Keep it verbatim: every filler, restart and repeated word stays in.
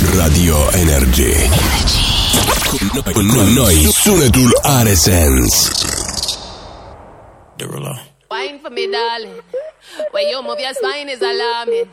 Radio Energy. Cu noi, noi sunetul are sens. Wine for me, darling. Where you move your spine is alarming.